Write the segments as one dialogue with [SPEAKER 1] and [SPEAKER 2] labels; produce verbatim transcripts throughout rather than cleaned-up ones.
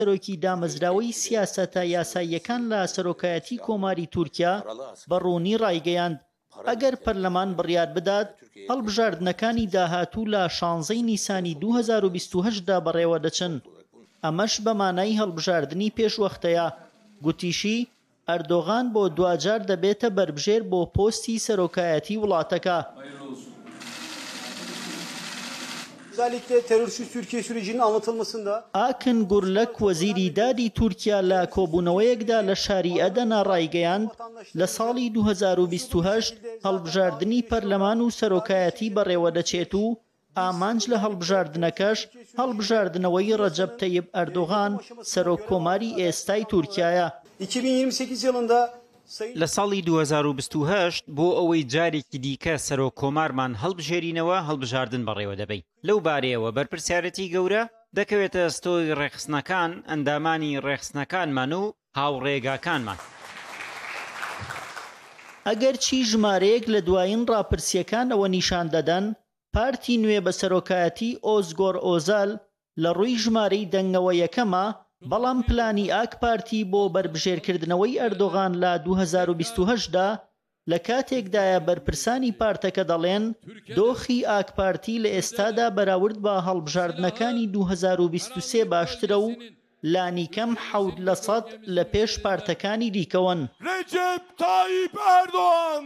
[SPEAKER 1] سەرۆکی دامەزراوەی سیاسەتە یاساییەکان لە سەرۆکایەتی کۆماری تورکیا بەڕوونی ڕایگەیاند ئەگەر پەرلەمان بڕیار بدات هەڵبژاردنەکانی داهاتوو لە شانزەی نیسانی دوو هەزار و بیست و هەشت دا بەڕێوە دەچن. ئەمەش بەمانای هەڵبژاردننی پێشوەختەیە. گوتیشی ئەردۆغان بۆ دوجار دەبێتە بەربژێر بۆ پۆستی سەرۆکایەتی وڵاتەکە.
[SPEAKER 2] Özellikle terörsüz Türkiye sürecinin anlatılmasında
[SPEAKER 1] Akın Gurlak وەزیری دادی تورکیا لە کۆبوونەوەیەکدا لە شاری ئەدەنا ڕایگەیاند لە ساڵی دوو هەزار و بیست و هەشت هەڵبژاردننی پەرلەمان و سەرۆکایەتی بەڕێوە دەچێت و ئامانج لە هەڵبژاردنەکەش هەڵبژاردنەوەی ڕەجەب تەیب ئەردۆغان سەرۆک کۆماری ئێستای تورکیایە.
[SPEAKER 2] iki bin yirmi sekiz yılında
[SPEAKER 3] لە ساڵی دوو هەزار و بیست و هەشت بۆ ئەوەی جارێکی دیکە سەرۆک کۆمارمان هەڵبژێرینەوە هەڵبژاردن بەڕێوە دەبێت. لەو بارەیەوە بەرپرسیارەتی گەورە دەکەوێتە ستۆی ڕێخستنەکان ئەندامانی ڕێخستنەکانمان و هاوڕێگاکانمان.
[SPEAKER 1] ئەگەر چی ژمارەیەک لە دوایین ڕاپرسیەکان ئەوە نیشان دەدەن پارتی نوێ بە سەرۆکایەتی ئۆزگۆر ئۆزال لە ڕووی ژمارەی دەنگەوە یەکەمە، بەڵام پلانی ئاک پارتی بۆ بەربژێرکردنەوەی ئەردۆغان لە دوو هەزار و بیست و هەشت دا لە کاتێکدایە بەرپرسانی پارتەکە دەڵێن دۆخی ئاک پارتی لە ئێستادا بەراورد بە هەڵبژاردنەکانی دوو هەزار و بیست و سێ باشترە و لانیکەم حەوت لە سەد لە پێش پارتەکانی دیکەون.
[SPEAKER 4] ڕێجەب تایب ئەردۆغان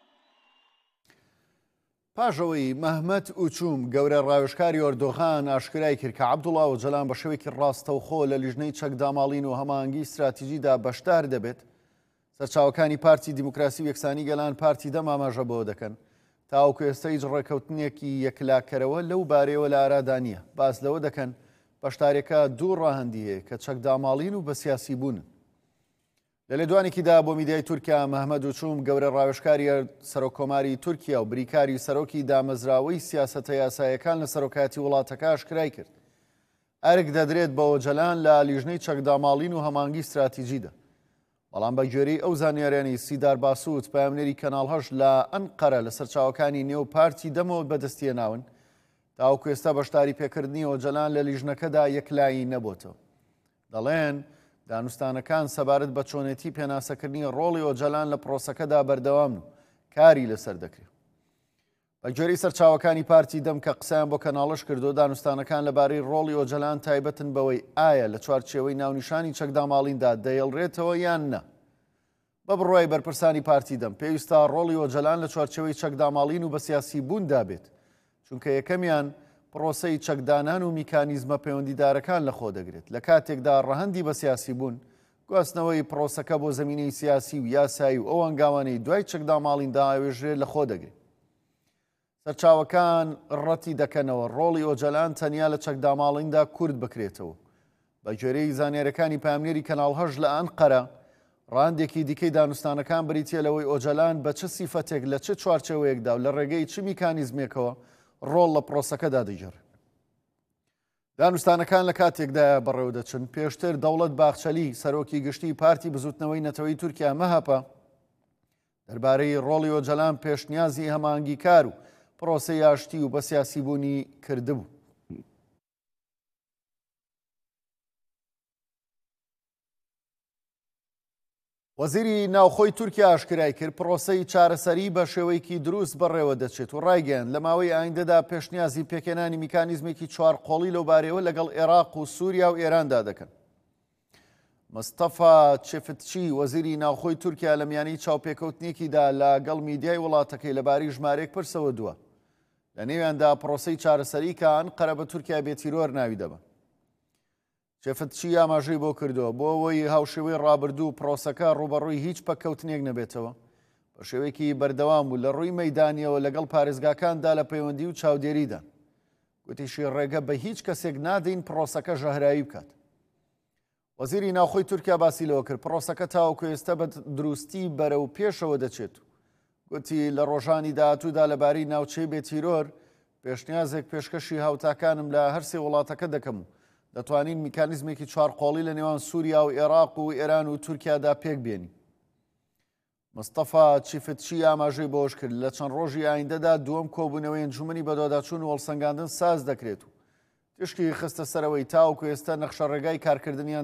[SPEAKER 5] پاشەوەی مەحمەد ئوچوم گەورە ڕاوێژکاری ئەردۆغان ئاشکرای کرد کە عەبدوڵڵا ئۆجەلان بە شێوەیەکی ڕاستەوخۆ لە لیژنەی چەکداماڵین و هەماهەنگی استراتیژیدا بەشدار دەبێت. سەرچاوەکانی پارتی دیموکراسی و یەکسانی گەلان پارتی دەم ئاماژە بۆ دەکەن تاوەکو ئێستا هیچ ڕێکەوتنێکی یەکلاکەرەوە لەو بارەیەوە لە ئارادا نییە. باس لەوە دەکەن بەشدارێکە دوو ڕاهەندی هەیە کە چەکداماڵین و بە سیاسی بوون. لە لێدوانێکیدا بۆ میدیای تورکیا مەحمەد ئوچوم گەورە ڕاوێژکاری سەرۆکۆماری تورکیا و بریکاری سەرۆکی دامەزراوەی سیاسەتە یاساییەکان لە سەرۆکایەتی وڵاتەکە ئاشکرای کرد ئەرک دەدرێت بە ئۆجەلان لە لیژنەی چەکداماڵین و هەماهەنگی استراتیژیدا. بەڵام بە گوێرەی ئەو زانیاریانی سیدار باسووت پامنێری کەناڵ هەشت لە ئەنقەرە لە سەرچاوەکانی نێو پارتی دەمەوە بەدەستیێناون تاوەکو ئێستا بەشداری پێکردنی ئۆجەلان لە لیژنەکەدا یەکلایی نەبووتەوە. دەڵێن دانوستانەکان سەبارەت بە چۆنێتی پێناسەکردنی ڕۆڵی ئۆجەلان لە پرۆسەکەدا بەردەوام و کاری لەسەر دەکرێت. بە گوێرەی سەرچاوەکانی پارتی دەم کە قسەیان بۆ کەناڵش کردو دانوستانەکان لەبارەی ڕۆڵی ئۆجەلان تایبەتن بەوەی ئایا لە چوارچێوەی ناونیشانی چەکداماڵیندا دەیەڵڕێتەوە یان نە. بە بڕوای بەرپرسانی پارتی دەم پێویستە ڕۆڵی ئۆجەلان لە چوارچێوەی چەکداماڵین و بە سیاسی بووندا بێت، چونکە یەکەمیان پرۆسەی چەکدانان و میکانیزمە پەیوەندیدارەکان لە خۆ دەگرێت. لە کاتێکدا ڕەهەندی بە سیاسی بوون گواستنەوەی پرۆسەکە بۆ زەمینەی سیاسی و یاسایی و ئەو ئەنگاوانەی دوای چەکداماڵیندا ئاوێژرێت لە خۆ دەگرێت. سەرچاوەکان ڕەتی دەکەنەوە ڕۆڵی ئۆجەلان تەنیا لە چەکداماڵیندا کورد بکرێتەوە. بە گوێرەی زانیاریەکانی پامنێری کەناڵ هەشت لە ئەنقەرە ڕاندێکی دیکەی دانوستانەکان بریتە لەوەی ئۆجەلان بە چ سیفەتێک لە چه چوارچێوەیەکدا و لە ڕێگەی چ میکانیزمێکەوە ڕۆڵ لە پرۆسەکەدا دەگەڕێت. دانوستانەکان لە کاتێکدا بەڕێوە دەچن پێشتر دەوڵەت باخچەلی سەرۆکی گشتی پارتی بزوتنەوەی نەتەوەی تورکیا مەهەپە دەربارەی ڕۆڵی ئۆجەلان پێشنیازی هەماهەنگی کار و پرۆسەی یاشتی و بە سیاسی بوونی کردبوو. وەزیری ناوخۆی تورکیا ئاشکرای کرد پرۆسەی چارەسەری بە شێوەیەکی دروست بەڕێوە دەچێت و ڕایگەیاند لە ماوەی ئایندەدا پێشنیازی پێکێنانی میکانیزمێکی چوارقۆڵی لەو بارەیەوە لەگەڵ عێراق و سووریا و ئێراندا دەکەن. مستەفا چێفتچی وەزیری ناوخۆی تورکیا لە میانەی چاوپێکەوتنێکیدا لەگەڵ میدیای وڵاتەکەی لەبارەی ژمارەیەک پرسەوە دووە. لە نێویاندا پرۆسەی چارەسەری کە ئەنقەرە بە تورکیا بێتیرۆر ناوی دەبە. چێفتچی ئاماژەی بۆ کردووە بۆ ئەوەی هاوشێوەی ڕابردوو پرۆسەکە ڕوبەڕووی هیچ پەکەوتنێک نەبێتەوە بە شێوەیەکی بەردەوام بوو لە ڕووی مەیدانیەوە لەگەڵ پارێزگاکاندا لە پەیوەندی و چاودێریدا. گوتیشی ڕێگە بە هیچ کەسێک نادەین پرۆسەکە ژەهراوی بکات. وەزیری ناوخۆی تورکیا باسی لەوە کرد پرۆسەکە تاوەکو ئێستا بە دروستی بەرەو پێشەوە دەچێت. گوتی لە ڕۆژانی داهاتوودا لەبارەی ناوچەی بێتیرۆر پێشنیازێک پێشکەشی هاوتاکانم لە هەرسێ وڵاتەکە دەکەم و دەتوانین میکانیزمێکی چوارقۆڵی لە نێوان سووریا و عێراق و ئێران و تورکیادا پێک بێنی. مستەفا چیفتچی ئاماژەی بۆش کرد لە چەند ڕۆژی ئایندەدا دووەم کۆبوونەوەی ئەنجومەنی بەدواداچوون و هەڵسەنگاندن ساز دەکرێت و تشکی خستە سەرەوەی تاوەکو ئێستا نەخشە ڕێگای کارکردنیان